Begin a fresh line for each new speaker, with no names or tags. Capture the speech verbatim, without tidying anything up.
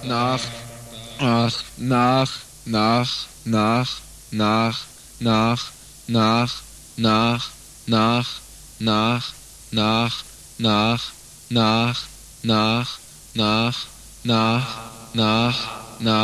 nach, nach, nach, nach, nach, nach, nach, nach, nach, nach, nach, nach, nach, nach, nach, nach, nach, nach,